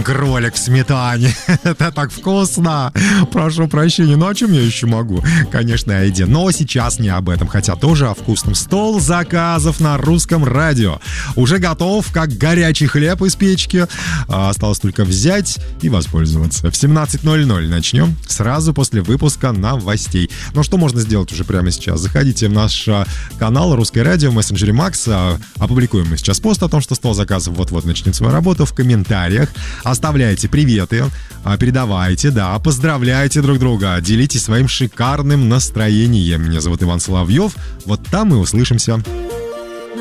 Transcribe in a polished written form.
кролик в сметане. Это так вкусно. Прошу прощения, ну о чем я еще могу? Конечно, о еде. Но сейчас не об этом, хотя тоже о вкусном. Стол заказов на Русском радио уже готов, как горячий хлеб из печки. Осталось только взять и воспользоваться. В 17:00 начнем, сразу после выпуска новостей. Ну что можно сделать уже прямо сейчас? Заходите в наш канал Русское радио в мессенджере Макс. Опубликуем мы сейчас пост о том, что стол заказов вот-вот начнет свою работу. В комментариях оставляйте приветы, передавайте, да, поздравляйте друг друга, делитесь своим шикарным настроением. Меня зовут Иван Соловьев. Вот там мы услышимся.